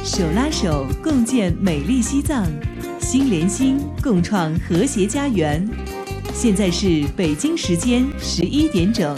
手拉手共建美丽西藏，心连心共创和谐家园。现在是北京时间11点整。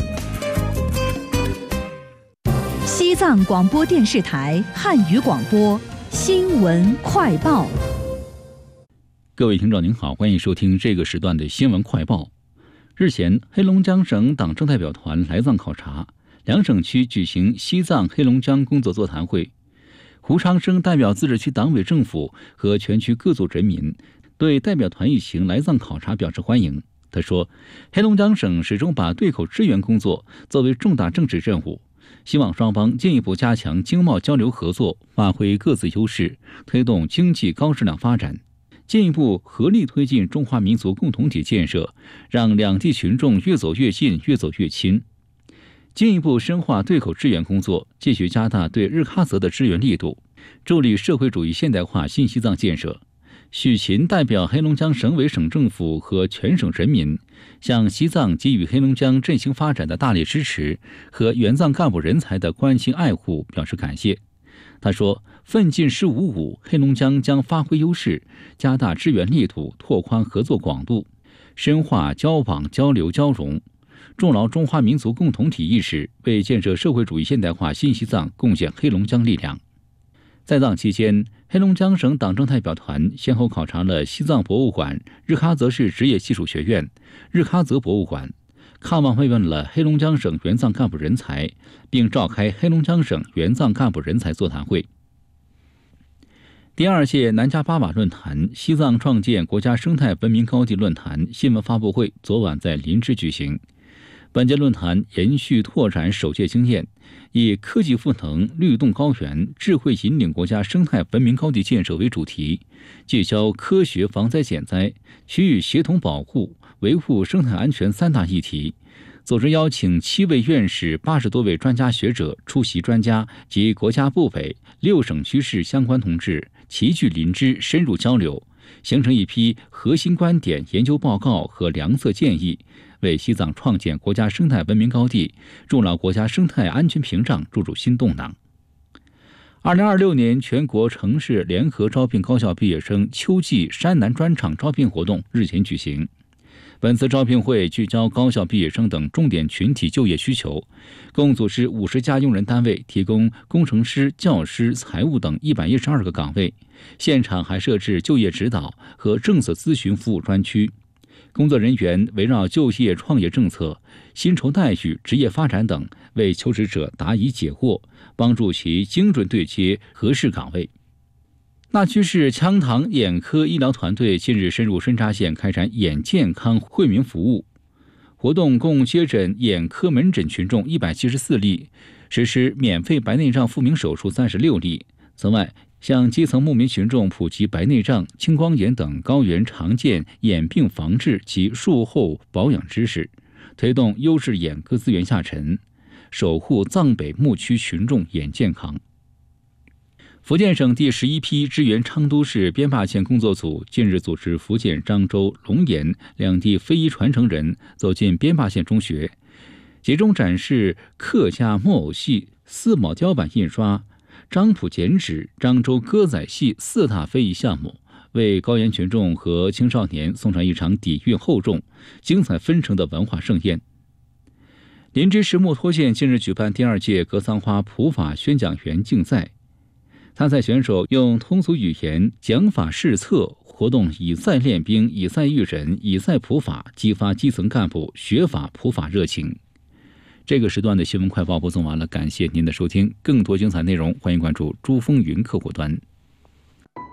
西藏广播电视台汉语广播新闻快报。 各位听众您好，欢迎收听这个时段的新闻快报。日前，黑龙江省党政代表团来藏考察，两省区举行西藏黑龙江工作座谈会。胡长生代表自治区党委政府和全区各族人民对代表团一行来藏考察表示欢迎。他说，黑龙江省始终把对口支援工作作为重大政治任务，希望双方进一步加强经贸交流合作，发挥各自优势，推动经济高质量发展，进一步合力推进中华民族共同体建设，让两地群众越走越近，越走越亲。进一步深化对口支援工作，继续加大对日喀则的支援力度，助力社会主义现代化新西藏建设。许勤代表黑龙江省委省政府和全省人民，向西藏给予黑龙江振兴发展的大力支持和援藏干部人才的关心爱护表示感谢。他说，奋进“十五五”，黑龙江将发挥优势，加大支援力度，拓宽合作广度，深化交往交流交融，重牢中华民族共同体意识，为建设社会主义现代化新西藏贡献黑龙江力量。在藏期间，黑龙江省党政代表团先后考察了西藏博物馆、日喀则市职业技术学院、日喀则博物馆，看望慰问了黑龙江省援藏干部人才，并召开黑龙江省援藏干部人才座谈会。第二届南迦巴瓦论坛西藏创建国家生态文明高地论坛新闻发布会昨晚在林芝举行。本届论坛延续拓展首届经验，以科技赋能、律动高原、智慧引领国家生态文明高地建设为主题，聚焦科学防灾减灾、区域协同保护、维护生态安全三大议题。组织邀请7位院士、80多位专家学者出席，专家及国家部委、6省区市相关同志齐聚林芝深入交流，形成一批核心观点、研究报告和良策建议，为西藏创建国家生态文明高地、筑牢国家生态安全屏障注入新动能。2026年全国城市联合招聘高校毕业生秋季山南专场招聘活动日前举行。本次招聘会聚焦高校毕业生等重点群体就业需求，共组织50家用人单位，提供工程师、教师、财务等112个岗位。现场还设置就业指导和政策咨询服务专区。工作人员围绕就业创业政策、薪酬待遇、职业发展等，为求职者答疑解惑，帮助其精准对接合适岗位。那曲市羌塘眼科医疗团队近日深入顺查县开展眼健康惠民服务活动，共接诊眼科门诊群众174例，实施免费白内障复明手术36例。此外，向基层牧民群众普及白内障、青光眼等高原常见眼病防治及术后保养知识，推动优质眼科资源下沉，守护藏北牧区群众眼健康。福建省第11批支援昌都市边坝县工作组近日组织福建漳州、龙岩两地非遗传承人走进边坝县中学，集中展示客家木偶戏、四卯雕版印刷、漳浦剪纸、漳州歌仔戏4大非遗项目，为高原群众和青少年送上一场底蕴厚重、精彩纷呈的文化盛宴。林芝市墨脱县近日举办第2届格桑花普法宣讲员竞赛，参赛选手用通俗语言讲法示策，活动以赛练兵、以赛育人、以赛普法，激发基层干部学法普法热情。这个时段的新闻快报播送完了，感谢您的收听。更多精彩内容，欢迎关注珠峰云客户端。